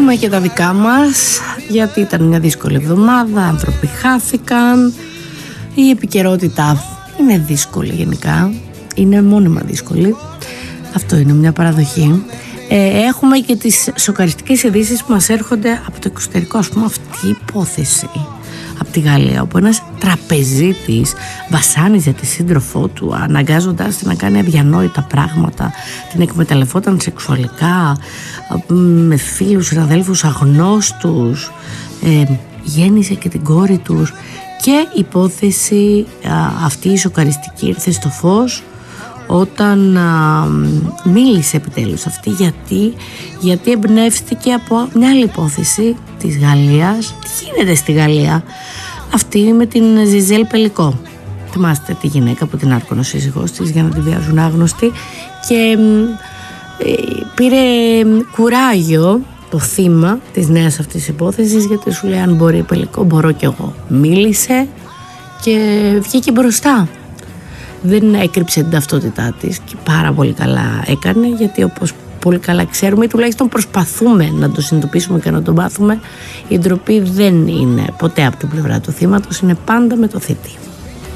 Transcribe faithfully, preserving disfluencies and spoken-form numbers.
Έχουμε και τα δικά μας, γιατί ήταν μια δύσκολη εβδομάδα, άνθρωποι χάθηκαν, η επικαιρότητα είναι δύσκολη γενικά, είναι μόνιμα δύσκολη, αυτό είναι μια παραδοχή. Ε, έχουμε και τις σοκαριστικές ειδήσεις που μας έρχονται από το εξωτερικό, ας πούμε αυτή η υπόθεση από τη Γαλλία, όπου ένας τραπεζίτης βασάνιζε τη σύντροφό του αναγκάζοντάς την να κάνει αδιανόητα πράγματα, την εκμεταλλευόταν σεξουαλικά με φίλους, συναδέλφους αγνώστους, ε, γέννησε και την κόρη τους, και η υπόθεση α, αυτή η σοκαριστική ήρθε στο φως όταν α, μίλησε επιτέλους αυτή, γιατί, γιατί εμπνεύστηκε από μια άλλη υπόθεση της Γαλλίας. Τι γίνεται στη Γαλλία? Αυτή με την Ζιζέλ Πελικό. Θυμάστε τη γυναίκα που την άρκωνε ο σύζυγός της για να τη βιάζουν άγνωστοι, και ε, πήρε κουράγιο το θύμα της νέας αυτής υπόθεσης, γιατί σου λέει αν μπορεί η Πελικό μπορώ κι εγώ. Μίλησε και βγήκε μπροστά. Δεν έκρυψε την ταυτότητά της και πάρα πολύ καλά έκανε, γιατί όπως πολύ καλά ξέρουμε ή τουλάχιστον προσπαθούμε να το συνειδητοποιήσουμε και να το μάθουμε, η ντροπή δεν είναι ποτέ από την πλευρά του θύματος, είναι πάντα με το θήτη.